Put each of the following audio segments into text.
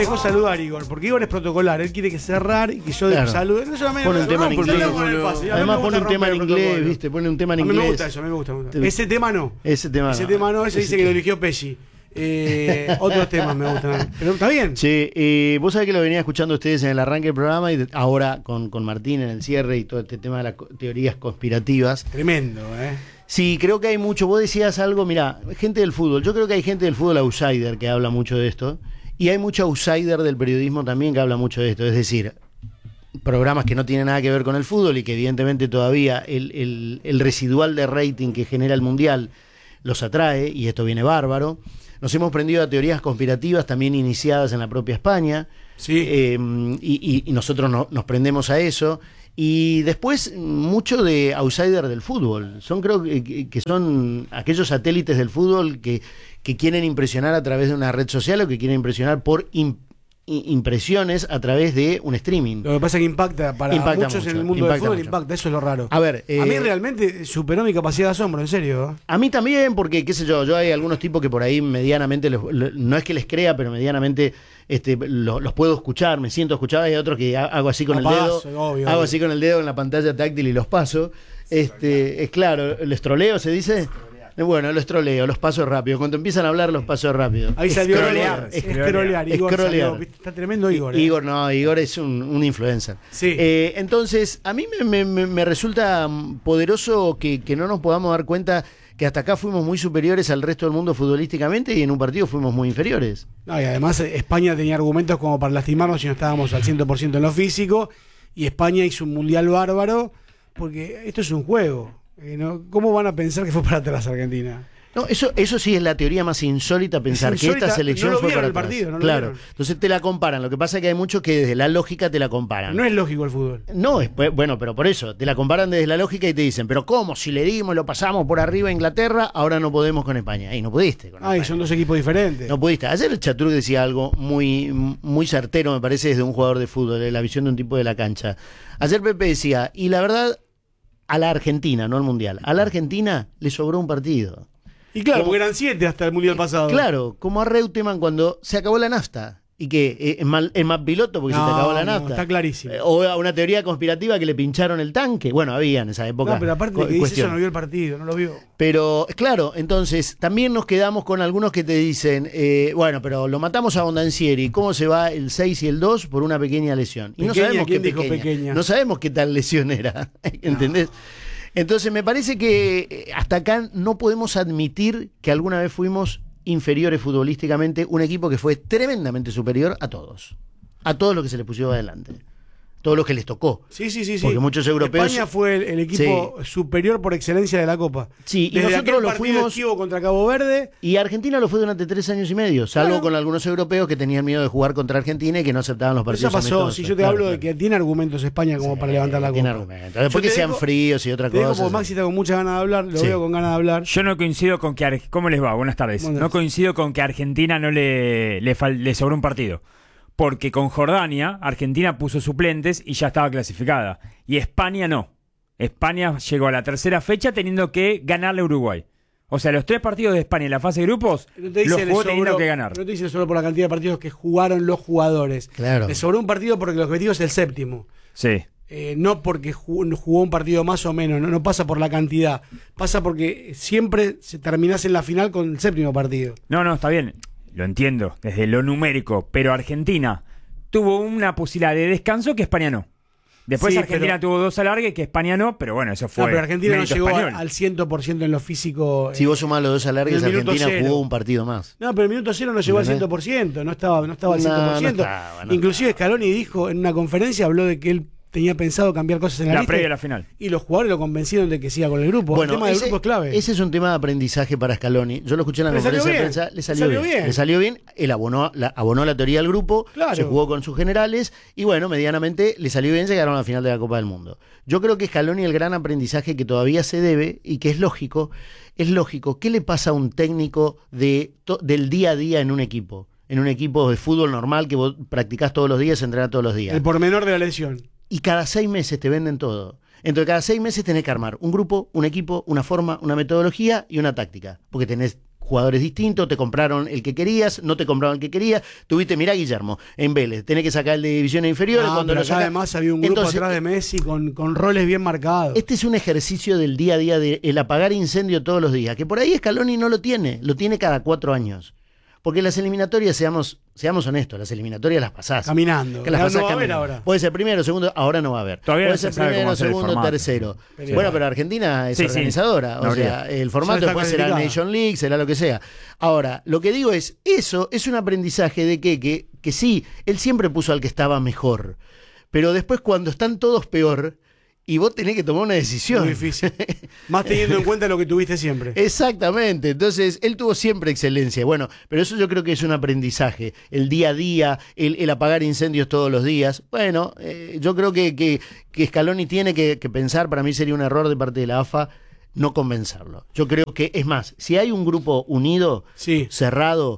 dejó saludar Igor, porque Igor es protocolar, él quiere que cerrar y que yo salude. No solamente pone un tema en inglés. Además pone un tema en inglés, ¿viste? Pone un tema en inglés. A mí me gusta eso, a mí me gusta. Ese tema no. Ese tema no, ese dice que lo eligió Pesci. Otros temas me gustan. Pero está bien. Sí, vos sabés que lo venía escuchando ustedes en el arranque del programa y ahora con Martín en el cierre y todo este tema de las teorías conspirativas. Tremendo, Sí, creo que hay mucho. Vos decías algo, mirá, gente del fútbol. Yo creo que hay gente del fútbol outsider que habla mucho de esto. Y hay mucho outsider del periodismo también que habla mucho de esto. Es decir, programas que no tienen nada que ver con el fútbol y que evidentemente todavía el residual de rating que genera el Mundial los atrae, y esto viene bárbaro. Nos hemos prendido a teorías conspirativas también iniciadas en la propia España. Sí. Y nosotros nos prendemos a eso. Y después mucho de outsider del fútbol. Creo que son aquellos satélites del fútbol que quieren impresionar a través de una red social o que quieren impresionar por impresiones a través de un streaming. Lo que pasa es que impacta muchos mucho, en el mundo del fútbol, impacta, eso es lo raro. A ver, a mí realmente superó mi capacidad de asombro, en serio. A mí también, porque qué sé yo hay algunos tipos que por ahí medianamente, no es que les crea, pero medianamente los puedo escuchar, me siento escuchado. Hay otros que hago así con el dedo, hago así con el dedo en la pantalla táctil y los paso. Es claro, el troleo se dice. Bueno, los troleo, los paso rápido. Cuando empiezan a hablar, los paso rápido. Ahí salió escrolear. Igor está tremendo Igor. Igor es un influencer. Sí. Entonces, a mí me resulta poderoso que no nos podamos dar cuenta que hasta acá fuimos muy superiores al resto del mundo futbolísticamente y en un partido fuimos muy inferiores. No, y además España tenía argumentos como para lastimarnos si no estábamos al 100% en lo físico, y España hizo un mundial bárbaro, porque esto es un juego. ¿Cómo van a pensar que fue para atrás Argentina? No, eso sí es la teoría más insólita, pensar que esta selección fue para atrás. Partido, claro. Entonces te la comparan. Lo que pasa es que hay muchos que desde la lógica te la comparan. No es lógico el fútbol. No, bueno, pero por eso te la comparan desde la lógica y te dicen, pero ¿cómo? Si le dimos, lo pasamos por arriba a Inglaterra, ahora no podemos con España. Y no pudiste con España. Son dos equipos diferentes. No pudiste. Ayer el Chatrú decía algo muy, muy certero, me parece, desde un jugador de fútbol, de la visión de un tipo de la cancha. Ayer Pepe decía, y la verdad, a la Argentina, no al Mundial, a la Argentina le sobró un partido. Y claro, porque eran 7 hasta el Mundial pasado. Claro, como a Reutemann cuando se acabó la nafta. Y que es más piloto porque se te acabó la nafta. Está clarísimo. O una teoría conspirativa que le pincharon el tanque. Bueno, había en esa época. No, pero aparte de que dice eso, no vio el partido, no lo vio. Pero, claro, entonces también nos quedamos con algunos que te dicen, bueno, pero lo matamos a Bondancieri. ¿Cómo se va el 6 y el 2 por una pequeña lesión? Y no sabemos qué pequeña. No sabemos qué tal lesión era. ¿Entendés? Entonces me parece que hasta acá no podemos admitir que alguna vez fuimos inferiores futbolísticamente, un equipo que fue tremendamente superior a todos los que se les pusieron adelante, todos los que les tocó. Sí. Porque muchos europeos. España fue el equipo superior por excelencia de la Copa. Sí, y desde nosotros lo fuimos contra Cabo Verde. Y Argentina lo fue durante 3 años y medio, salvo con algunos europeos que tenían miedo de jugar contra Argentina y que no aceptaban los partidos. Eso pasó, si yo te hablo de que tiene argumentos España como para levantar la Copa. Tiene argumentos. Después que sean fríos y otra cosa. Como Maxi está con muchas ganas de hablar, lo veo con ganas de hablar. Yo no coincido con que ¿cómo les va? Buenas tardes. No coincido con que a Argentina no le sobró un partido. Porque con Jordania, Argentina puso suplentes y ya estaba clasificada. Y España no. España llegó a la tercera fecha teniendo que ganarle a Uruguay. O sea, los 3 partidos de España en la fase de grupos los jugó teniendo que ganar. No te dicen solo por la cantidad de partidos que jugaron los jugadores. Claro. Le sobró un partido porque el objetivo es el 7º. Sí. No porque jugó un partido más o menos, no pasa por la cantidad. Pasa porque siempre se terminás en la final con el 7º partido. No, está bien. Lo entiendo, desde lo numérico, pero Argentina tuvo una posibilidad de descanso que España no. Después Argentina tuvo 2 alargues que España no, pero bueno, eso fue. No, pero Argentina no llegó español. al 100% en lo físico. Si vos sumás los 2 alargues, Argentina jugó un partido más. No, pero el minuto 0 no llegó al 100%, no estaba al 100%. Inclusive Scaloni dijo en una conferencia, habló de que él tenía pensado cambiar cosas en la lista previa a la final. Y los jugadores lo convencieron de que siga con el grupo. Bueno, el tema del grupo es clave. Ese es un tema de aprendizaje para Scaloni. Yo lo escuché en la conferencia de prensa, le salió bien. Él abonó la teoría al grupo, se jugó con sus generales y bueno, medianamente le salió bien, llegaron a la final de la Copa del Mundo. Yo creo que Scaloni, el gran aprendizaje que todavía se debe y que es lógico, ¿qué le pasa a un técnico del día a día en un equipo? En un equipo de fútbol normal que vos practicás todos los días, entrenás todos los días. El pormenor de la lesión. Y cada 6 meses te venden todo. Entonces cada 6 meses tenés que armar un grupo, un equipo, una forma, una metodología y una táctica. Porque tenés jugadores distintos, te compraron el que querías, no te compraron el que querías, tuviste, mirá Guillermo, en Vélez, tenés que sacar el de divisiones inferiores. Pero además había un grupo atrás de Messi con roles bien marcados. Este es un ejercicio del día a día, de el apagar incendio todos los días, que por ahí Scaloni no lo tiene cada 4 años. Porque las eliminatorias, seamos honestos, las eliminatorias las pasás. Caminando. Que las pasás no va a haber caminando. ahora. Puede ser primero, segundo, ahora no va a haber. Todavía puede no ser se sabe primero, cómo segundo, tercero. Pero Argentina es organizadora. Sí. O sea, el formato después será Nation League, será lo que sea. Ahora, lo que digo es, eso es un aprendizaje de que sí, él siempre puso al que estaba mejor. Pero después cuando están todos peor, y vos tenés que tomar una decisión. Muy difícil. Más teniendo en cuenta lo que tuviste siempre. Exactamente. Entonces, él tuvo siempre excelencia. Bueno, pero eso yo creo que es un aprendizaje. El día a día, el apagar incendios todos los días. Bueno, yo creo que Scaloni tiene que pensar, para mí sería un error de parte de la AFA no convencerlo. Yo creo que, es más, si hay un grupo unido, cerrado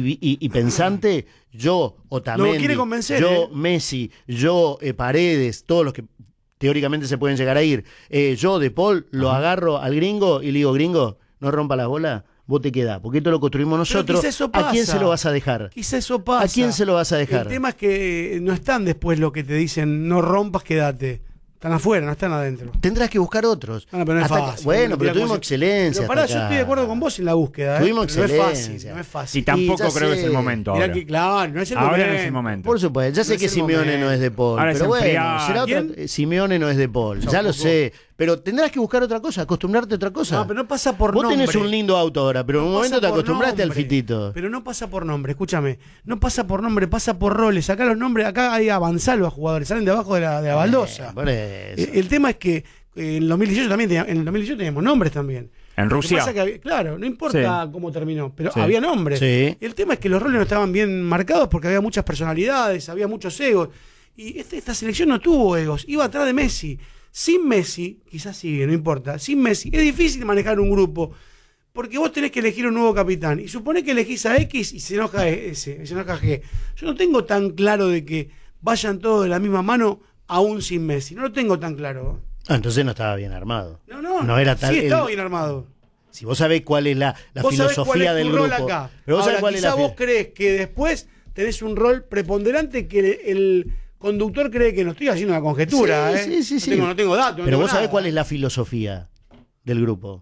y pensante, yo, Otamendi, yo, Messi, yo, Paredes, todos los que teóricamente se pueden llegar a ir. Yo, De Paul, lo agarro al gringo y le digo, gringo, no rompa la bola, vos te quedás, porque esto lo construimos nosotros. ¿A quién se lo vas a dejar? Quizá eso pasa. ¿A quién se lo vas a dejar? El tema es que no están después lo que te dicen, no rompas, quédate. Están afuera, no están adentro. Tendrás que buscar otros. Pero no es fácil. Bueno, pero tuvimos excelencia. Pero pará, yo estoy de acuerdo con vos en la búsqueda. Tuvimos excelencia. No es fácil. Y tampoco creo que es el momento ahora. Claro, no es el momento. Ahora no es el momento. Por supuesto, ya sé que Simeone no es de Paul. Pero bueno, será otra. Simeone no es de Paul. Ya lo sé. Pero tendrás que buscar otra cosa, acostumbrarte a otra cosa. No, pero no pasa por nombre. Vos tenés un lindo auto ahora, pero en un momento te acostumbraste al fitito. Pero no pasa por nombre, escúchame. No pasa por nombre, pasa por roles. Acá los nombres, acá hay avanzados jugadores, salen de abajo de la baldosa. Por eso. El tema es que en el 2018 también teníamos nombres también. En Rusia. Claro, no importa cómo terminó, pero había nombres. Sí. El tema es que los roles no estaban bien marcados porque había muchas personalidades, había muchos egos. Y esta selección no tuvo egos, iba atrás de Messi. Sin Messi, quizás sigue, no importa. Sin Messi es difícil manejar un grupo porque vos tenés que elegir un nuevo capitán y supone que elegís a X y se enoja S, se enoja G. Yo no tengo tan claro de que vayan todos de la misma mano aún sin Messi. No lo tengo tan claro. Entonces no estaba bien armado. No era tal. Sí, estaba bien armado. Si vos sabés cuál es la filosofía del grupo. Acá. Pero vos ahora, sabés cuál quizá vos crees que después tenés un rol preponderante que el conductor cree que no. Estoy haciendo una conjetura, Sí. No tengo datos. Pero vos sabés cuál es la filosofía del grupo.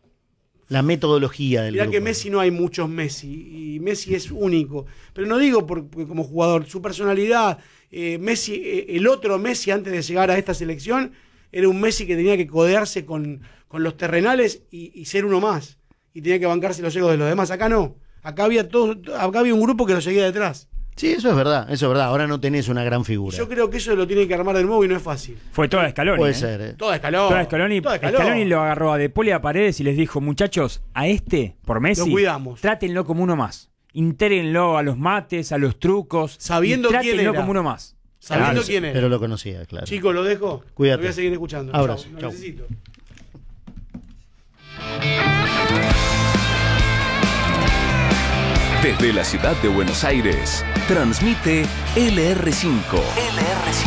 La metodología del grupo. Mirá que Messi no hay muchos Messi. Y Messi es único. Pero no digo porque como jugador. Su personalidad. Messi, el otro Messi antes de llegar a esta selección, era un Messi que tenía que codearse con los terrenales y ser uno más. Y tenía que bancarse los egos de los demás. Acá no. Acá había un grupo que lo seguía detrás. Sí, eso es verdad. Ahora no tenés una gran figura. Yo creo que eso lo tiene que armar de nuevo y no es fácil. Fue toda Scaloni. Puede ser. Toda Scaloni. Scaloni lo agarró a De Paul y a Paredes y les dijo, muchachos, a por Messi, lo cuidamos. Trátenlo como uno más. Intégrenlo a los mates, a los trucos. Sabiendo quién era. Trátenlo como uno más. Sabiendo quién era. Pero lo conocía, claro. Chicos, lo dejo. Cuídate. Lo voy a seguir escuchando. Abrazo. Chau. Necesito. Desde la ciudad de Buenos Aires, transmite LR5.